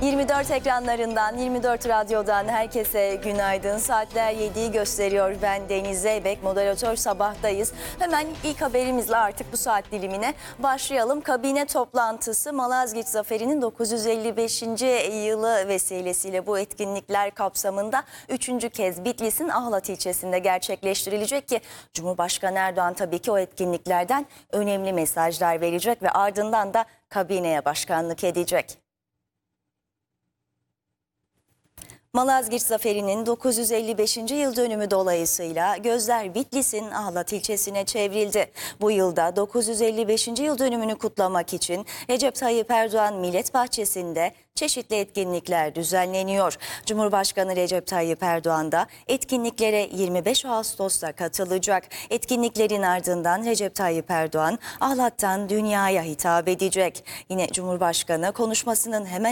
24 ekranlarından, 24 radyodan herkese günaydın. Saatler 7'yi gösteriyor. Ben Deniz Zeybek, moderatör Sabah'tayız. Hemen ilk haberimizle artık bu saat dilimine başlayalım. Kabine toplantısı Malazgirt Zaferi'nin 955. yılı vesilesiyle bu etkinlikler kapsamında 3. kez Bitlis'in Ahlat ilçesinde gerçekleştirilecek ki Cumhurbaşkanı Erdoğan tabii ki o etkinliklerden önemli mesajlar verecek ve ardından da kabineye başkanlık edecek. Malazgirt Zaferi'nin 955. yıl dönümü dolayısıyla gözler Bitlis'in Ahlat ilçesine çevrildi. Bu yılda 955. yıl dönümünü kutlamak için Recep Tayyip Erdoğan Millet Bahçesi'nde çeşitli etkinlikler düzenleniyor. Cumhurbaşkanı Recep Tayyip Erdoğan da etkinliklere 25 Ağustos'ta katılacak. Etkinliklerin ardından Recep Tayyip Erdoğan Ahlat'tan dünyaya hitap edecek. Yine Cumhurbaşkanı konuşmasının hemen